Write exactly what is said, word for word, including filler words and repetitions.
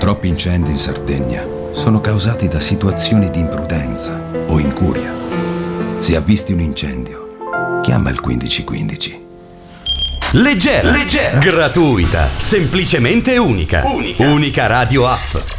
Troppi incendi in Sardegna sono causati da situazioni di imprudenza o incuria. Se avvisti un incendio, chiama il quindici quindici. Leggera, leggera, gratuita, semplicemente unica. Unica, unica radio app.